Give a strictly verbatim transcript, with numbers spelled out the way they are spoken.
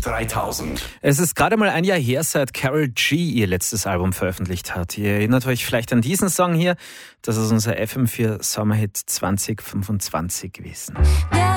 dreitausend. Es ist gerade mal ein Jahr her, seit Karol G ihr letztes Album veröffentlicht hat. Ihr erinnert euch vielleicht an diesen Song hier. Das ist unser F M vier Sommerhit zwanzig fünfundzwanzig gewesen. Ja,